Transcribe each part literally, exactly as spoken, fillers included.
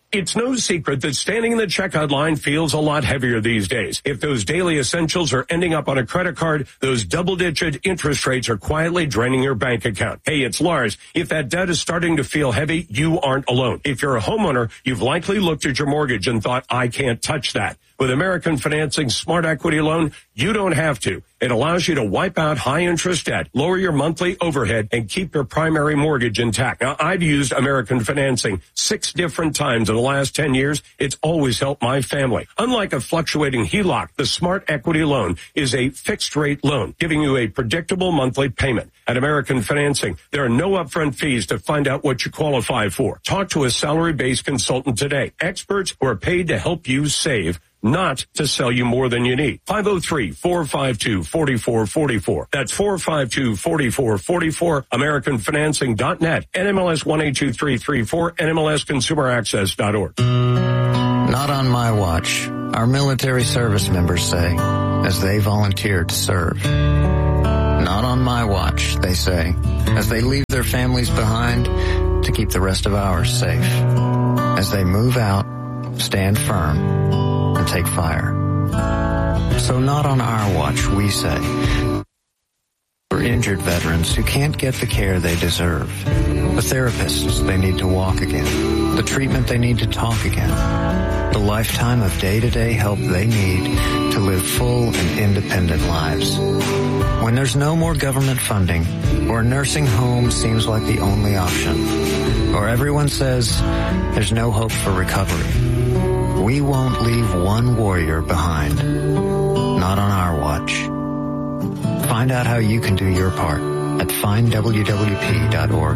It's no secret that standing in the checkout line feels a lot heavier these days. If those daily essentials are ending up on a credit card, those double-digit interest rates are quietly draining your bank account. Hey, it's Lars. If that debt is starting to feel heavy, you aren't alone. If you're a homeowner, you've likely looked at your mortgage and thought, I can't touch that. With American Financing Smart Equity Loan, you don't have to. It allows you to wipe out high-interest debt, lower your monthly overhead, and keep your primary mortgage intact. Now, I've used American Financing six different times in the last ten years. It's always helped my family. Unlike a fluctuating H E L O C, the Smart Equity Loan is a fixed-rate loan, giving you a predictable monthly payment. At American Financing, there are no upfront fees to find out what you qualify for. Talk to a salary-based consultant today. Experts who are paid to help you save, not to sell you more than you need. five oh three, four five two, four four four four. That's four five two, four four four four. American Financing dot net. N M L S one eight two three three four. N M L S consumer access dot org. Not on my watch, our military service members say, as they volunteer to serve. Not on my watch, they say, as they leave their families behind to keep the rest of ours safe. As they move out, stand firm, and take fire. So not on our watch, we say. For injured veterans who can't get the care they deserve, the therapists they need to walk again, the treatment they need to talk again, the lifetime of day-to-day help they need to live full and independent lives. When there's no more government funding, or a nursing home seems like the only option, or everyone says there's no hope for recovery, we won't leave one warrior behind. Not on our watch. Find out how you can do your part at find w w p dot org.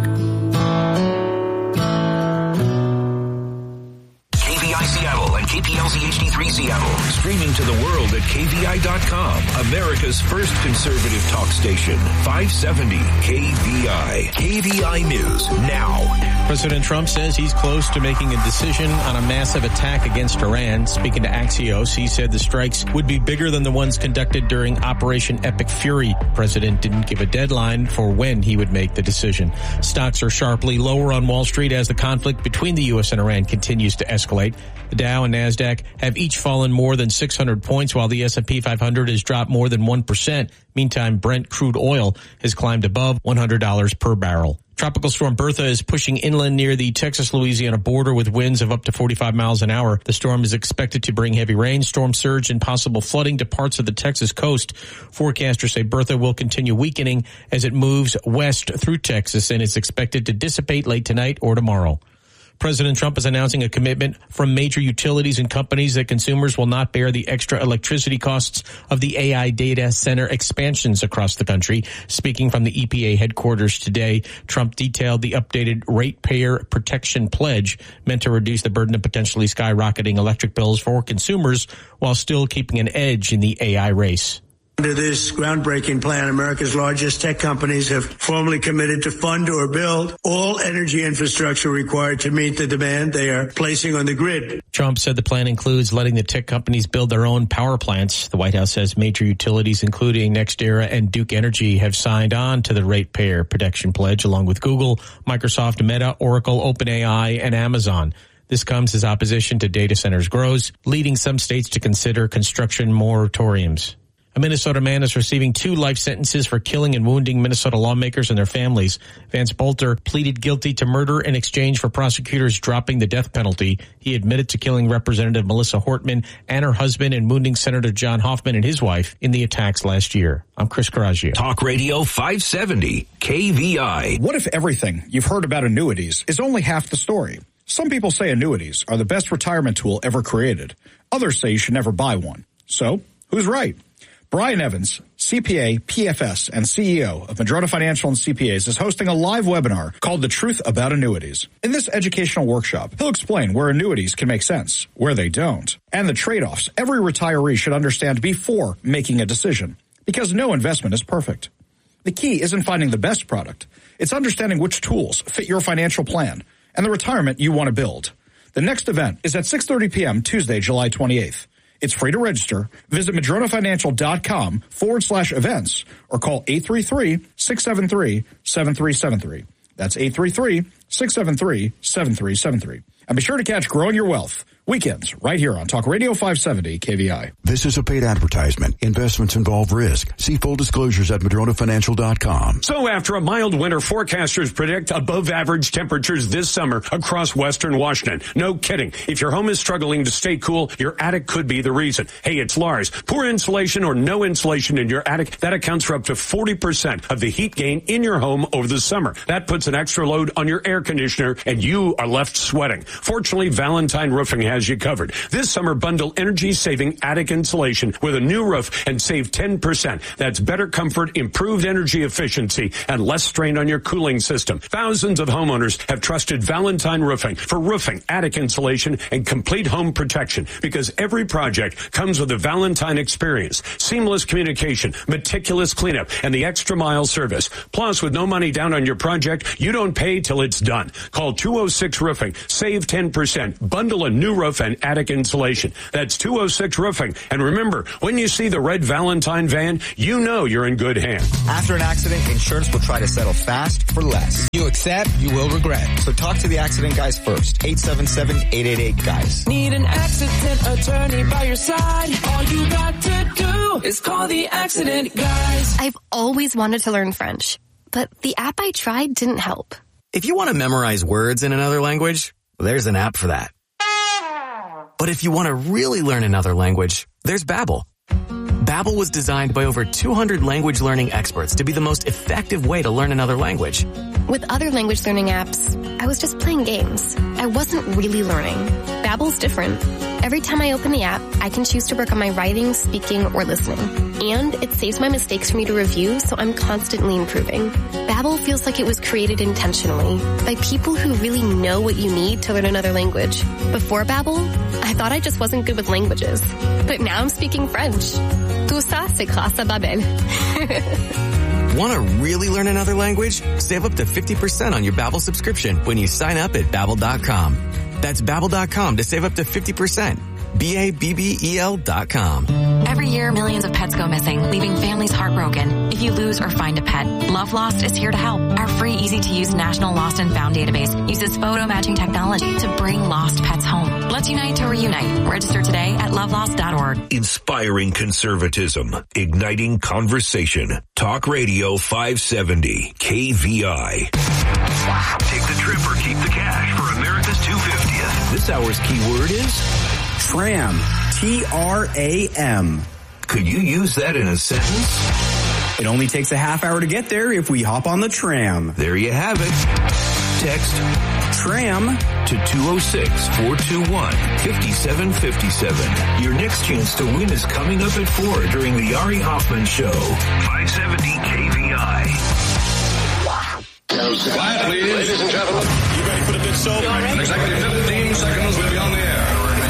K V I Seattle and K P L Z H D three Seattle. Streaming to the world at K V I dot com. America's first conservative talk station. five seventy K V I. K V I News now. President Trump says he's close to making a decision on a massive attack against Iran. Speaking to Axios, he said the strikes would be bigger than the ones conducted during Operation Epic Fury. The president didn't give a deadline for when he would make the decision. Stocks are sharply lower on Wall Street as the conflict between the U S and Iran continues to escalate. The Dow and NASDAQ have each fallen more than six hundred points, while the S and P five hundred has dropped more than one percent. Meantime, Brent crude oil has climbed above one hundred dollars per barrel. Tropical storm Bertha is pushing inland near the Texas-Louisiana border with winds of up to forty-five miles an hour. The storm is expected to bring heavy rain, storm surge, and possible flooding to parts of the Texas coast. Forecasters say Bertha will continue weakening as it moves west through Texas and is expected to dissipate late tonight or tomorrow. President Trump is announcing a commitment from major utilities and companies that consumers will not bear the extra electricity costs of the A I data center expansions across the country. Speaking from the E P A headquarters today, Trump detailed the updated ratepayer protection pledge meant to reduce the burden of potentially skyrocketing electric bills for consumers while still keeping an edge in the A I race. Under this groundbreaking plan, America's largest tech companies have formally committed to fund or build all energy infrastructure required to meet the demand they are placing on the grid. Trump said the plan includes letting the tech companies build their own power plants. The White House says major utilities, including NextEra and Duke Energy, have signed on to the ratepayer protection pledge, along with Google, Microsoft, Meta, Oracle, OpenAI, and Amazon. This comes as opposition to data centers grows, leading some states to consider construction moratoriums. A Minnesota man is receiving two life sentences for killing and wounding Minnesota lawmakers and their families. Vance Bolter pleaded guilty to murder in exchange for prosecutors dropping the death penalty. He admitted to killing Representative Melissa Hortman and her husband and wounding Senator John Hoffman and his wife in the attacks last year. I'm Chris Coraggio. Talk Radio five seventy K V I. What if everything you've heard about annuities is only half the story? Some people say annuities are the best retirement tool ever created. Others say you should never buy one. So, who's right? Brian Evans, C P A, P F S, and C E O of Madrona Financial and C P As, is hosting a live webinar called The Truth About Annuities. In this educational workshop, he'll explain where annuities can make sense, where they don't, and the trade-offs every retiree should understand before making a decision, because no investment is perfect. The key isn't finding the best product. It's understanding which tools fit your financial plan and the retirement you want to build. The next event is at six thirty p.m. Tuesday, July twenty-eighth. It's free to register. Visit madronafinancial.com forward slash events or call eight three three, six seven three, seven three seven three. That's eight three three, six seven three, seven three seven three. And be sure to catch Growing Your Wealth weekends right here on Talk Radio five seventy K V I. This is a paid advertisement. Investments involve risk. See full disclosures at Madrona Financial dot com. So after a mild winter, forecasters predict above average temperatures this summer across western Washington. No kidding. If your home is struggling to stay cool, your attic could be the reason. Hey, it's Lars. Poor insulation or no insulation in your attic, that accounts for up to forty percent of the heat gain in your home over the summer. That puts an extra load on your air conditioner and you are left sweating. Fortunately, Valentine Roofing has you covered. This summer, bundle energy-saving attic insulation with a new roof and save ten percent. That's better comfort, improved energy efficiency, and less strain on your cooling system. Thousands of homeowners have trusted Valentine Roofing for roofing, attic insulation, and complete home protection because every project comes with a Valentine experience, seamless communication, meticulous cleanup, and the extra mile service. Plus, with no money down on your project, you don't pay till it's done. Call two oh six Roofing. Save ten percent. Bundle a new roof and attic insulation. That's two oh six Roofing. And remember, when you see the red Valentine van, you know you're in good hands. After an accident, insurance will try to settle fast for less. You accept, you will regret. So talk to the accident guys first. eight seven seven, eight eight eight, guys. Need an accident attorney by your side? All you got to do is call the accident guys. I've always wanted to learn French, but the app I tried didn't help. If you want to memorize words in another language, there's an app for that. But if you want to really learn another language, there's Babbel. Babbel was designed by over two hundred language learning experts to be the most effective way to learn another language. With other language learning apps, I was just playing games. I wasn't really learning. Babbel's different. Every time I open the app, I can choose to work on my writing, speaking, or listening. And it saves my mistakes for me to review, so I'm constantly improving. Babbel feels like it was created intentionally by people who really know what you need to learn another language. Before Babbel, I thought I just wasn't good with languages. But now I'm speaking French. Tout ça, c'est grâce à Babbel. Want to really learn another language? Save up to fifty percent on your Babbel subscription when you sign up at Babbel dot com. That's Babbel dot com to save up to fifty percent. B A B B E L dot com. Every year, millions of pets go missing, leaving families heartbroken. If you lose or find a pet, Love Lost is here to help. Our free, easy-to-use National Lost and Found database uses photo matching technology to bring lost pets home. Let's unite to reunite. Register today at love lost dot org. Inspiring conservatism, igniting conversation. Talk Radio five seventy K V I. Take the trip or keep the cash for America's two hundred fiftieth. This hour's keyword is Tram. T R A M. Could you use that in a sentence? It only takes a half hour to get there if we hop on the tram. There you have it. Text TRAM to two oh six, four two one, five seven five seven. Your next chance to win is coming up at four during the Ari Hoffman Show. five seventy K V I. Quiet, please. Ladies and gentlemen. You ready for the big show? Exactly fifteen seconds will be on the air.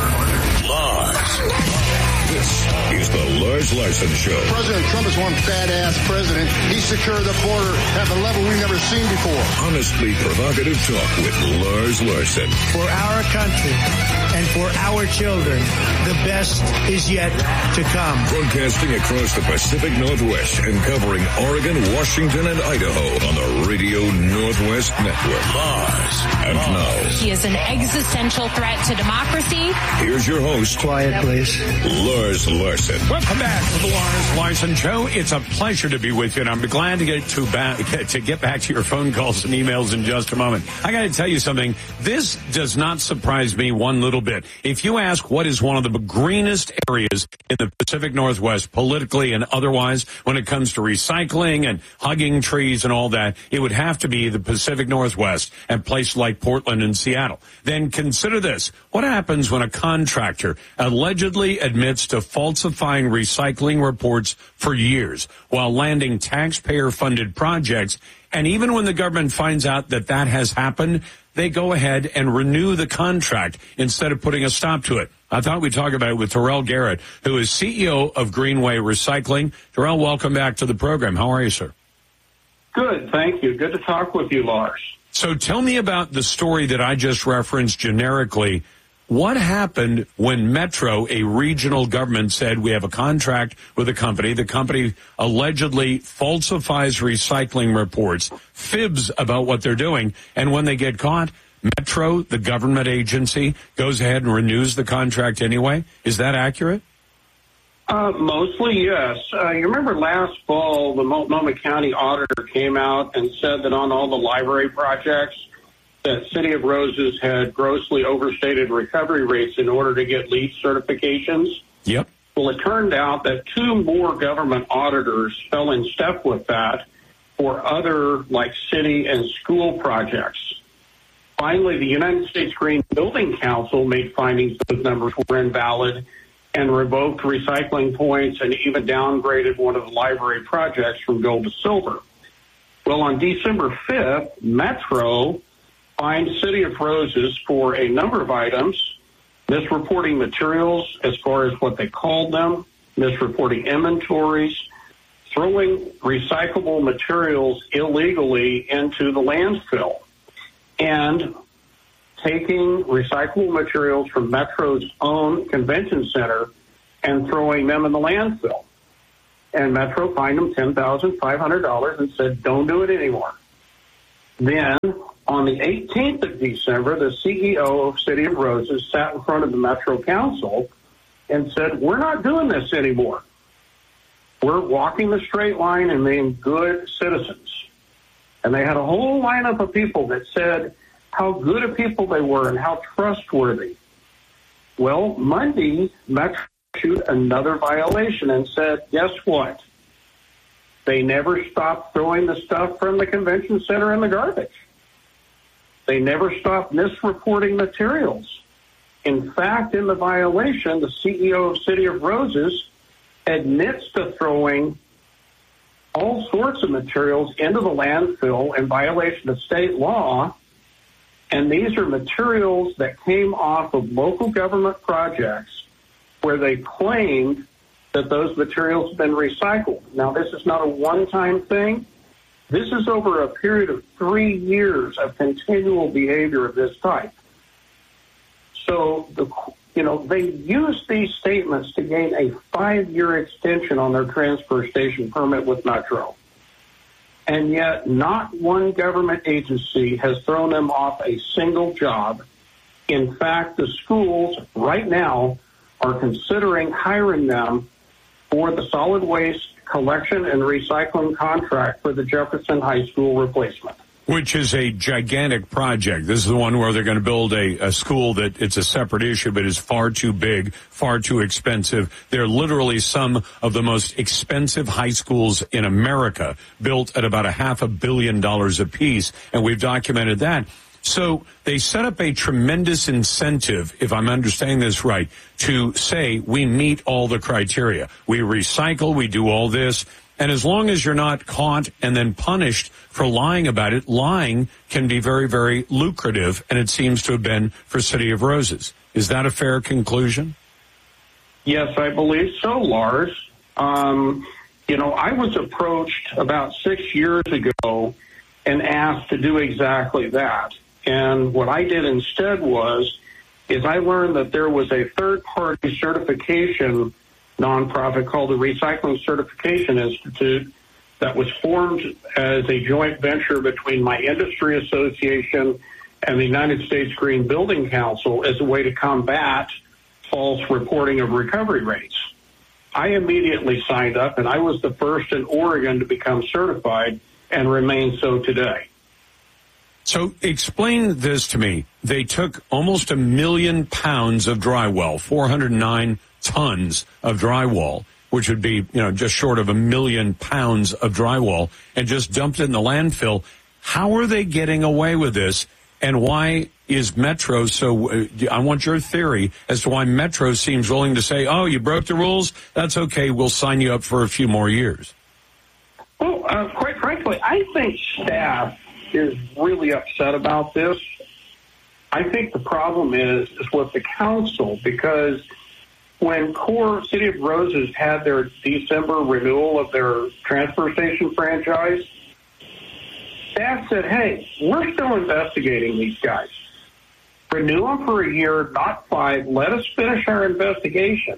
Lars. This is the Lars Larson Show. President Trump is one badass president. He secured the border at a level we've never seen before. Honestly provocative talk with Lars Larson. For our country and for our children, the best is yet to come. Broadcasting across the Pacific Northwest and covering Oregon, Washington, and Idaho on the Radio Northwest Network. Lars. And now. He is an existential threat to democracy. Here's your host. Quiet, please. Lars Larson. Welcome back to the Lars Larson Show. It's a pleasure to be with you, and I'm glad to get to back to get back to your phone calls and emails in just a moment. I got to tell you something. This does not surprise me one little bit. If you ask what is one of the greenest areas in the Pacific Northwest, politically and otherwise, when it comes to recycling and hugging trees and all that, it would have to be the Pacific Northwest and places like Portland and Seattle. Then consider this. What happens when a contractor allegedly admits to falsifying recycling reports for years while landing taxpayer-funded projects, and even when the government finds out that that has happened, they go ahead and renew the contract instead of putting a stop to it? I thought we'd talk about it with Terrell Garrett, who is C E O of Greenway Recycling. Terrell, welcome back to the program. How are you, sir? Good, thank you. Good to talk with you, Lars. So tell me about the story that I just referenced generically. What happened when Metro, a regional government, said we have a contract with a company? The company allegedly falsifies recycling reports, fibs about what they're doing, and when they get caught, Metro, the government agency, goes ahead and renews the contract anyway. Is that accurate? Uh, mostly, yes. Uh, you remember last fall, the Multnomah County auditor came out and said that on all the library projects, that City of Roses had grossly overstated recovery rates in order to get LEED certifications. Yep. Well, it turned out that two more government auditors fell in step with that for other, like, city and school projects. Finally, the United States Green Building Council made findings that those numbers were invalid and revoked recycling points and even downgraded one of the library projects from gold to silver. Well, on December fifth, Metro fined City of Roses for a number of items, misreporting materials as far as what they called them, misreporting inventories, throwing recyclable materials illegally into the landfill, and taking recyclable materials from Metro's own convention center and throwing them in the landfill. And Metro fined them ten thousand five hundred dollars and said, don't do it anymore. Then, on the eighteenth of December, the C E O of City of Roses sat in front of the Metro Council and said, we're not doing this anymore. We're walking the straight line and being good citizens. And they had a whole lineup of people that said how good of people they were and how trustworthy. Well, Monday, Metro issued another violation and said, guess what? They never stopped throwing the stuff from the convention center in the garbage. They never stopped misreporting materials. In fact, in the violation, the C E O of City of Roses admits to throwing all sorts of materials into the landfill in violation of state law, and these are materials that came off of local government projects where they claimed that those materials have been recycled. Now, this is not a one-time thing. This is over a period of three years of continual behavior of this type. So, the, you know, they used these statements to gain a five-year extension on their transfer station permit with Metro. And yet not one government agency has thrown them off a single job. In fact, the schools right now are considering hiring them for the solid waste collection and recycling contract for the Jefferson High School replacement. Which is a gigantic project. This is the one where they're going to build a, a school that it's a separate issue, but is far too big, far too expensive. They're literally some of the most expensive high schools in America, built at about a half a billion dollars apiece, and we've documented that. So they set up a tremendous incentive, if I'm understanding this right, to say we meet all the criteria. We recycle, we do all this. And as long as you're not caught and then punished for lying about it, lying can be very, very lucrative, and it seems to have been for City of Roses. Is that a fair conclusion? Yes, I believe so, Lars. Um, you know, I was approached about six years ago and asked to do exactly that. And what I did instead was, is I learned that there was a third-party certification nonprofit called the Recycling Certification Institute that was formed as a joint venture between my industry association and the United States Green Building Council as a way to combat false reporting of recovery rates. I immediately signed up, and I was the first in Oregon to become certified and remain so today. So explain this to me. They took almost a million pounds of drywall, four hundred nine tons of drywall, which would be, you know, just short of a million pounds of drywall, and just dumped it in the landfill. How are they getting away with this? And why is Metro so, uh, I want your theory as to why Metro seems willing to say, oh, you broke the rules? That's okay. We'll sign you up for a few more years. Well, uh, quite frankly, I think staff is really upset about this. I think the problem is, is with the council, because when Core City of Roses had their December renewal of their transfer station franchise, staff said, hey, we're still investigating these guys. Renew them for a year, not five. Let us finish our investigation.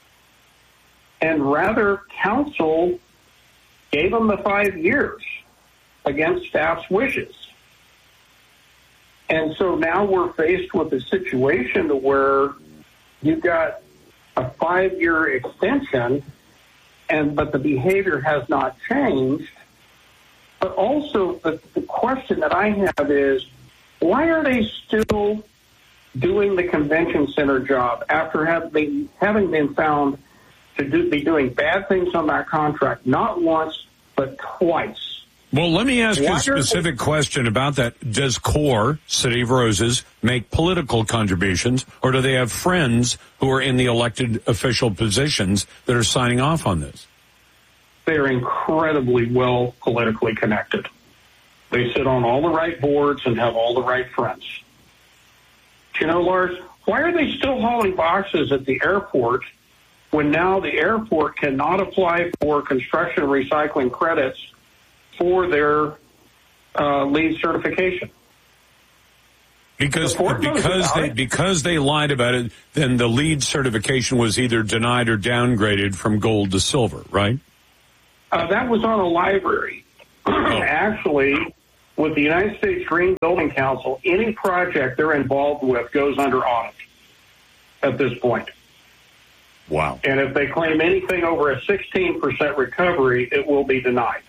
And rather, council gave them the five years against staff's wishes. And so now we're faced with a situation where you've got a five-year extension, and but the behavior has not changed. But also the, the question that I have is, why are they still doing the convention center job after have been, having been found to do, be doing bad things on that contract, not once, but twice? Well, let me ask you Why a specific question about that. Does CORE, City of Roses, make political contributions, or do they have friends who are in the elected official positions that are signing off on this? They're incredibly well politically connected. They sit on all the right boards and have all the right friends. You know, Lars, why are they still hauling boxes at the airport when now the airport cannot apply for construction and recycling credits for their uh, LEED certification? Because because they because they lied about it, then the LEED certification was either denied or downgraded from gold to silver, right? Uh, that was on a library. Actually, with the United States Green Building Council, any project they're involved with goes under audit at this point. Wow. And if they claim anything over a sixteen percent recovery, it will be denied.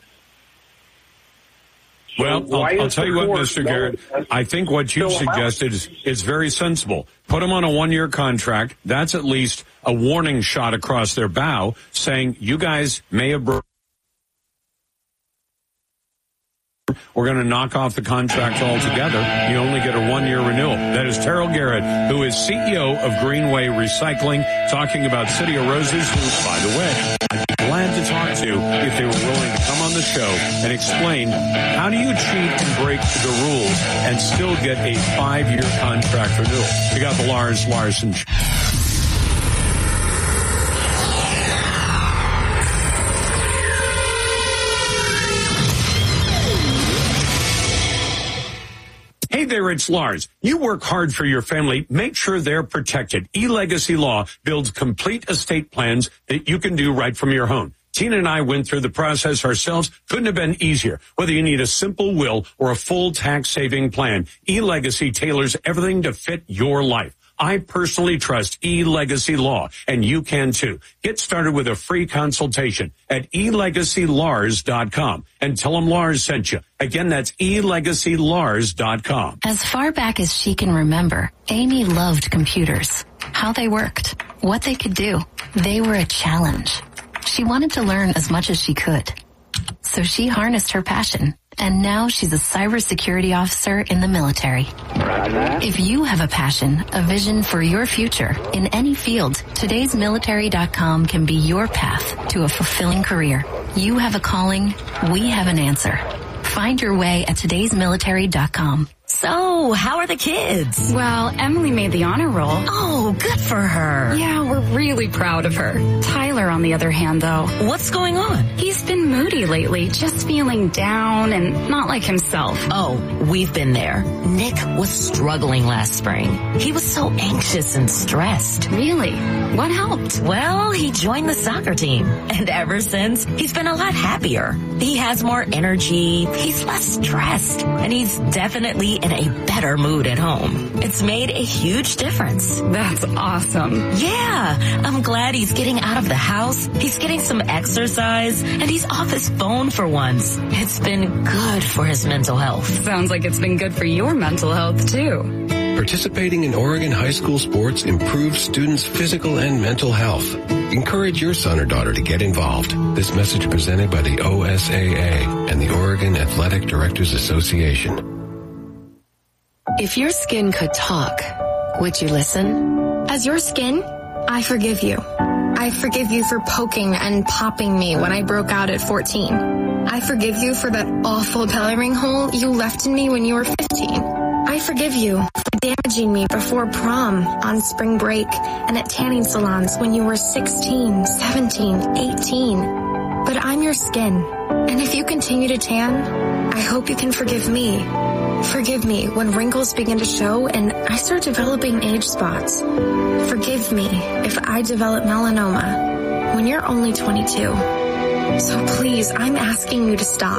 So well, I'll, I'll tell you what, Mister Garrett, I think what you suggested is, is very sensible. Put them on a one-year contract. That's at least a warning shot across their bow saying, you guys may have broken. We're going to knock off the contract altogether. You only get a one-year renewal. That is Terrell Garrett, who is C E O of Greenway Recycling, talking about City of Roses, who, by the way, I'd be glad to talk to if they were willing to come on the show and explain how do you cheat and break the rules and still get a five-year contract renewal. We got the Lars Larson Show. Hey there, it's Lars. You work hard for your family. Make sure they're protected. eLegacy Law builds complete estate plans that you can do right from your home. Tina and I went through the process ourselves. Couldn't have been easier. Whether you need a simple will or a full tax-saving plan, eLegacy tailors everything to fit your life. I personally trust eLegacy Law, and you can too. Get started with a free consultation at e legacy lars dot com and tell them Lars sent you. Again, that's e legacy lars dot com. As far back as she can remember, Amy loved computers. How they worked, what they could do. They were a challenge. She wanted to learn as much as she could. So she harnessed her passion, and now she's a cybersecurity officer in the military. If you have a passion, a vision for your future in any field, todays military dot com can be your path to a fulfilling career. You have a calling, we have an answer. Find your way at todays military dot com. So, how are the kids? Well, Emily made the honor roll. Oh, good for her. Yeah, we're really proud of her. Tyler, on the other hand, though. What's going on? He's been moody lately, just feeling down and not like himself. Oh, we've been there. Nick was struggling last spring. He was so anxious and stressed. Really? What helped? Well, he joined the soccer team. And ever since, he's been a lot happier. He has more energy, he's less stressed, and he's definitely in a better mood at home. It's made a huge difference. That's awesome. Yeah, I'm glad he's getting out of the house, he's getting some exercise, and he's off his phone for once. It's been good for his mental health. Sounds like it's been good for your mental health, too. Participating in Oregon high school sports improves students' physical and mental health. Encourage your son or daughter to get involved. This message presented by the O S A A and the Oregon Athletic Directors Association. If your skin could talk, would you listen? As your skin, I forgive you. I forgive you for poking and popping me when I broke out at fourteen. I forgive you for that awful belly ring hole you left in me when you were fifteen. I forgive you for damaging me before prom, on spring break, and at tanning salons when you were sixteen, seventeen, eighteen. But I'm your skin, and if you continue to tan, I hope you can forgive me. Forgive me when wrinkles begin to show and I start developing age spots. Forgive me if I develop melanoma when you're only twenty-two. So please, I'm asking you to stop.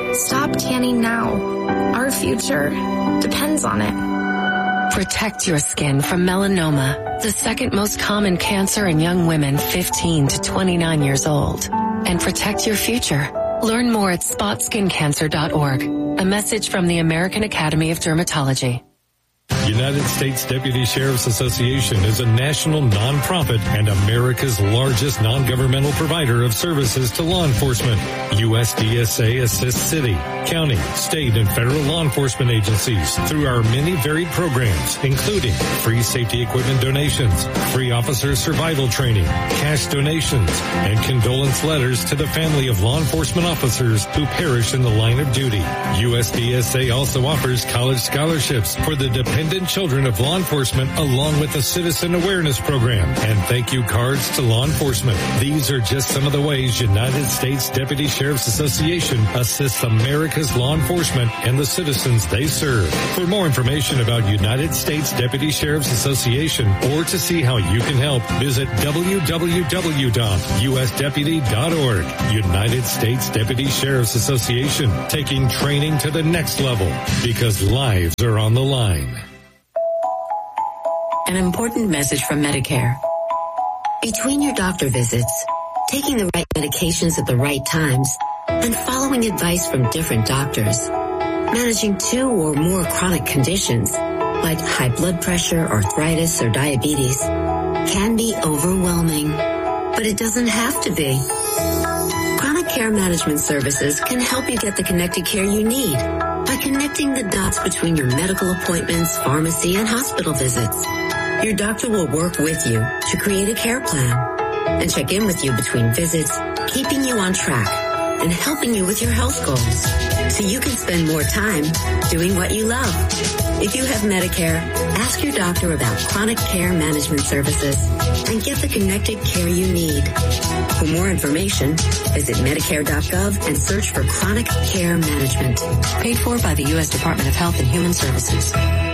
Stop tanning now. Our future depends on it. Protect your skin from melanoma, the second most common cancer in young women fifteen to twenty-nine years old. And protect your future. Learn more at spot skin cancer dot org. A message from the American Academy of Dermatology. United States Deputy Sheriff's Association is a national nonprofit and America's largest non-governmental provider of services to law enforcement. U S D S A assists city, county, state, and federal law enforcement agencies through our many varied programs, including free safety equipment donations, free officer survival training, cash donations, and condolence letters to the family of law enforcement officers who perish in the line of duty. U S D S A also offers college scholarships for the dependent children of law enforcement, along with a citizen awareness program and thank you cards to law enforcement. These are just some of the ways United States Deputy Sheriff's Association assists America's law enforcement and the citizens they serve. For more information about United States Deputy Sheriff's Association or to see how you can help, visit w w w dot u s deputy dot org. United States Deputy Sheriff's Association, taking training to the next level because lives are on the line. An important message from Medicare. Between your doctor visits, taking the right medications at the right times, and following advice from different doctors, managing two or more chronic conditions like high blood pressure, arthritis, or diabetes can be overwhelming, but it doesn't have to be. Chronic Care Management Services can help you get the connected care you need by connecting the dots between your medical appointments, pharmacy, and hospital visits. Your doctor will work with you to create a care plan and check in with you between visits, keeping you on track and helping you with your health goals so you can spend more time doing what you love. If you have Medicare, ask your doctor about Chronic Care Management Services and get the connected care you need. For more information, visit medicare dot gov and search for Chronic Care Management. Paid for by the U S Department of Health and Human Services.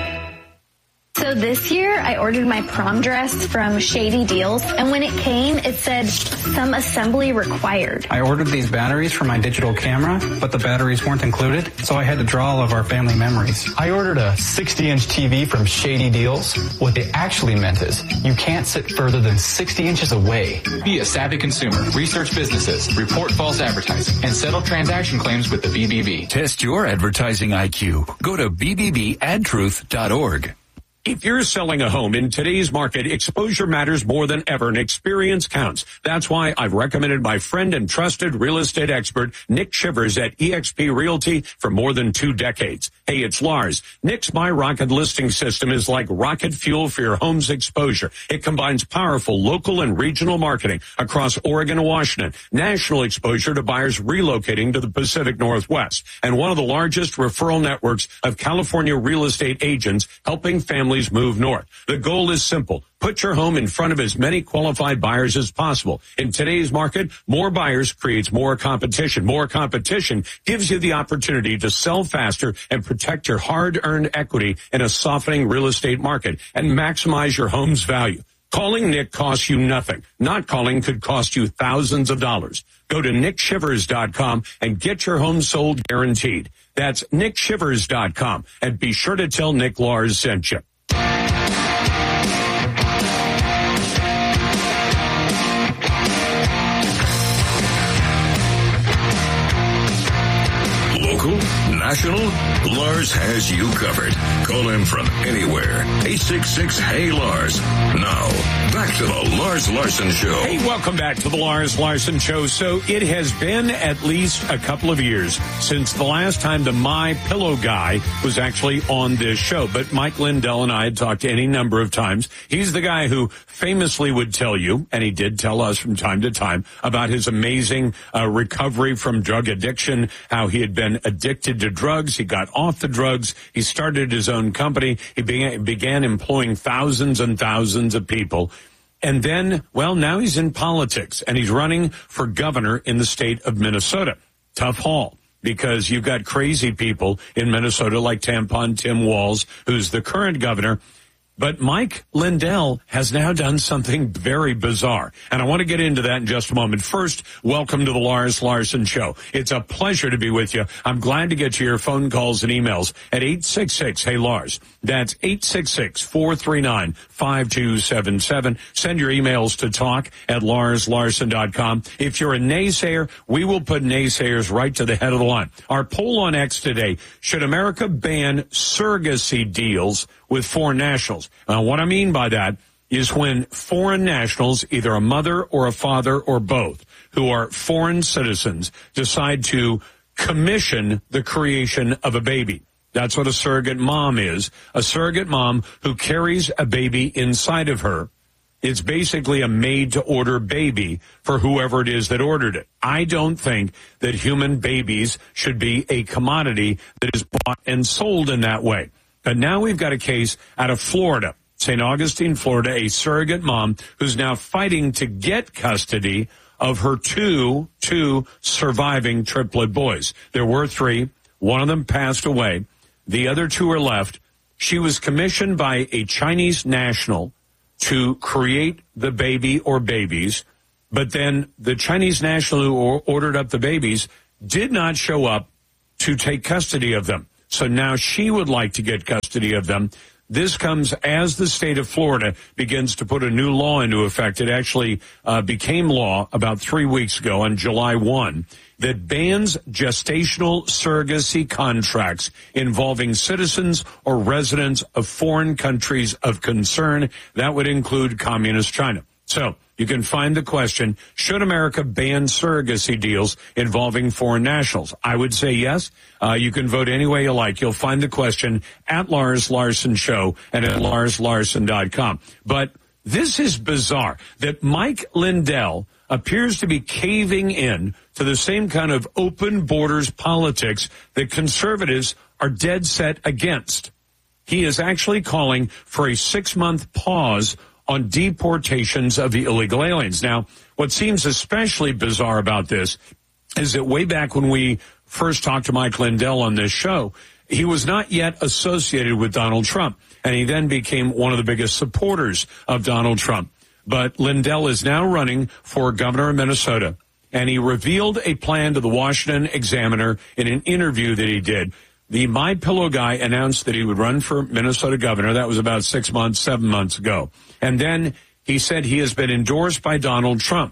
So this year, I ordered my prom dress from Shady Deals, and when it came, it said, some assembly required. I ordered these batteries for my digital camera, but the batteries weren't included, so I had to draw all of our family memories. I ordered a sixty inch T V from Shady Deals. What they actually meant is, you can't sit further than sixty inches away. Be a savvy consumer, research businesses, report false advertising, and settle transaction claims with the B B B. Test your advertising I Q. Go to b b b ad truth dot org. If you're selling a home in today's market, exposure matters more than ever and experience counts. That's why I've recommended my friend and trusted real estate expert, Nick Shivers at E X P Realty for more than two decades. Hey, it's Lars. Nick's My Rocket listing system is like rocket fuel for your home's exposure. It combines powerful local and regional marketing across Oregon and Washington, national exposure to buyers relocating to the Pacific Northwest, and one of the largest referral networks of California real estate agents helping families move north. The goal is simple. Put your home in front of as many qualified buyers as possible. In today's market, more buyers creates more competition. More competition gives you the opportunity to sell faster and protect your hard-earned equity in a softening real estate market and maximize your home's value. Calling Nick costs you nothing. Not calling could cost you thousands of dollars. Go to nick shivers dot com and get your home sold guaranteed. That's nick shivers dot com, and be sure to tell Nick Lars sent you. Local, national, Lars has you covered. Call him from anywhere. eight six six, hey Lars. Now, back to the Lars Larson Show. Hey, welcome back to the Lars Larson Show. So it has been at least a couple of years since the last time the My Pillow guy was actually on this show. But Mike Lindell and I had talked any number of times. He's the guy who famously would tell you, and he did tell us from time to time, about his amazing uh, recovery from drug addiction, how he had been addicted to drugs. He got off the drugs. He started his own company. He began, began employing thousands and thousands of people. And then, well, now he's in politics, and he's running for governor in the state of Minnesota. Tough haul, because you've got crazy people in Minnesota like Tampon Tim Walz, who's the current governor. But Mike Lindell has now done something very bizarre, and I want to get into that in just a moment. First, welcome to the Lars Larson Show. It's a pleasure to be with you. I'm glad to get to your phone calls and emails at eight six six, hey Lars. That's eight six six, four three nine, five two seven seven. Send your emails to talk at lars larson dot com. If you're a naysayer, we will put naysayers right to the head of the line. Our poll on X today, should America ban surrogacy deals with foreign nationals? Now, what I mean by that is when foreign nationals, either a mother or a father or both, who are foreign citizens, decide to commission the creation of a baby. That's what a surrogate mom is. A surrogate mom who carries a baby inside of her. It's basically a made-to-order baby for whoever it is that ordered it. I don't think that human babies should be a commodity that is bought and sold in that way. But now we've got a case out of Florida, Saint Augustine, Florida, a surrogate mom who's now fighting to get custody of her two, two surviving triplet boys. There were three. One of them passed away. The other two are left. She was commissioned by a Chinese national to create the baby or babies, but then the Chinese national who ordered up the babies did not show up to take custody of them. So now she would like to get custody of them. This comes as the state of Florida begins to put a new law into effect. It actually uh, became law about three weeks ago on July first that bans gestational surrogacy contracts involving citizens or residents of foreign countries of concern. That would include communist China. So you can find the question, should America ban surrogacy deals involving foreign nationals? I would say yes. Uh, you can vote any way you like. You'll find the question at Lars Larson Show and at lars larson dot com. But this is bizarre that Mike Lindell appears to be caving in to the same kind of open borders politics that conservatives are dead set against. He is actually calling for a six-month pause on deportations of the illegal aliens. Now, what seems especially bizarre about this is that way back when we first talked to Mike Lindell on this show, he was not yet associated with Donald Trump, and he then became one of the biggest supporters of Donald Trump. But Lindell is now running for governor of Minnesota, and he revealed a plan to the Washington Examiner in an interview that he did. The MyPillow guy announced that he would run for Minnesota governor. That was about six months, seven months ago. And then he said he has been endorsed by Donald Trump.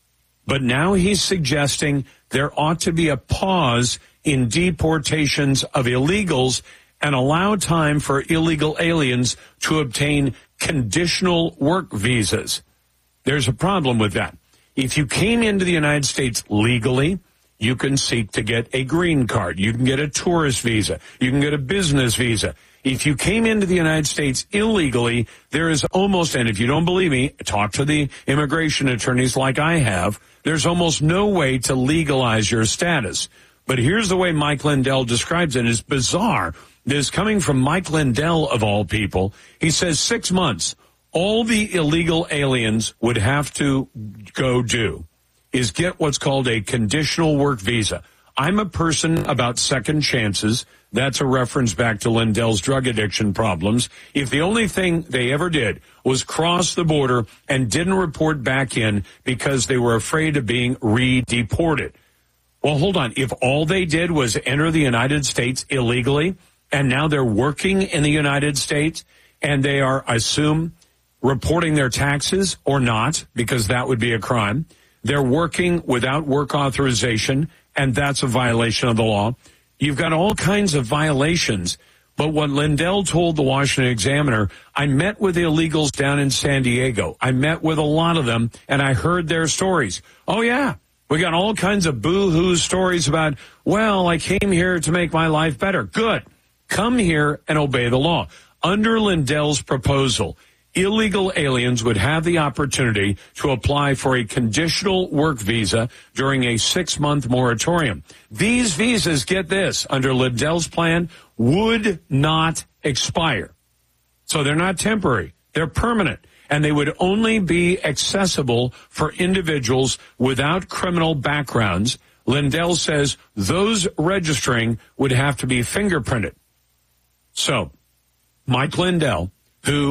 But now he's suggesting there ought to be a pause in deportations of illegals and allow time for illegal aliens to obtain conditional work visas. There's a problem with that. If you came into the United States legally, you can seek to get a green card. You can get a tourist visa. You can get a business visa. If you came into the United States illegally, there is almost, and if you don't believe me, talk to the immigration attorneys like I have, there's almost no way to legalize your status. But here's the way Mike Lindell describes it. It's bizarre. This is coming from Mike Lindell, of all people. He says six months, all the illegal aliens would have to go do is get what's called a conditional work visa. I'm a person about second chances. That's a reference back to Lindell's drug addiction problems. If the only thing they ever did was cross the border and didn't report back in because they were afraid of being re-deported. Well, hold on. If all they did was enter the United States illegally, and now they're working in the United States, and they are, I assume, reporting their taxes or not, because that would be a crime. They're working without work authorization, and that's a violation of the law. You've got all kinds of violations. But what Lindell told the Washington Examiner, I met with illegals down in San Diego. I met with a lot of them, and I heard their stories. Oh, yeah. We got all kinds of boo-hoo stories about, well, I came here to make my life better. Good. Come here and obey the law. Under Lindell's proposal, illegal aliens would have the opportunity to apply for a conditional work visa during a six-month moratorium. These visas, get this, under Lindell's plan, would not expire. So they're not temporary. They're permanent. And they would only be accessible for individuals without criminal backgrounds. Lindell says those registering would have to be fingerprinted. So Mike Lindell, who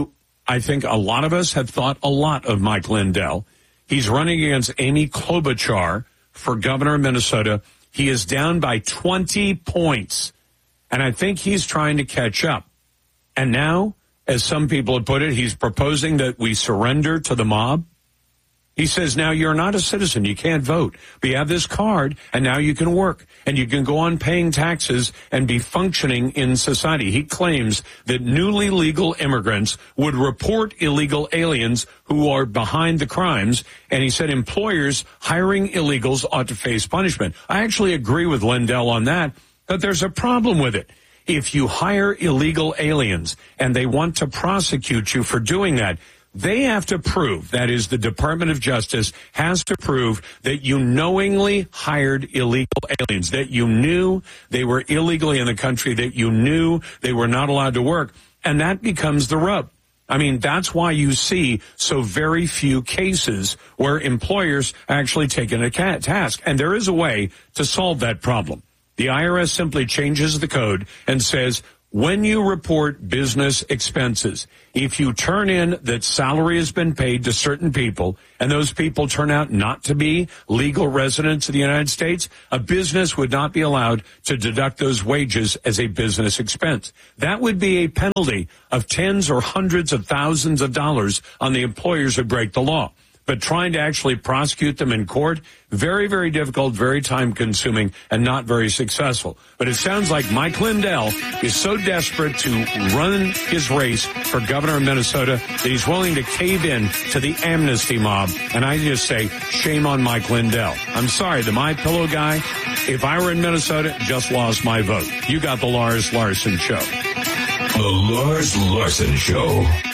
I think a lot of us have thought a lot of Mike Lindell. He's running against Amy Klobuchar for governor of Minnesota. He is down by twenty points, and I think he's trying to catch up. And now, as some people have put it, he's proposing that we surrender to the mob. He says, now you're not a citizen. You can't vote. But you have this card, and now you can work, and you can go on paying taxes and be functioning in society. He claims that newly legal immigrants would report illegal aliens who are behind the crimes, and he said employers hiring illegals ought to face punishment. I actually agree with Lindell on that, but there's a problem with it. If you hire illegal aliens and they want to prosecute you for doing that, they have to prove, that is, the Department of Justice has to prove that you knowingly hired illegal aliens, that you knew they were illegally in the country, that you knew they were not allowed to work. And that becomes the rub. I mean, that's why you see so very few cases where employers actually take a task. And there is a way to solve that problem. The I R S simply changes the code and says, when you report business expenses, if you turn in that salary has been paid to certain people and those people turn out not to be legal residents of the United States, a business would not be allowed to deduct those wages as a business expense. That would be a penalty of tens or hundreds of thousands of dollars on the employers who break the law. But trying to actually prosecute them in court, very, very difficult, very time-consuming, and not very successful. But it sounds like Mike Lindell is so desperate to run his race for governor of Minnesota that he's willing to cave in to the amnesty mob. And I just say, shame on Mike Lindell. I'm sorry, the My Pillow guy, if I were in Minnesota, just lost my vote. You got the Lars Larson Show. The Lars Larson Show.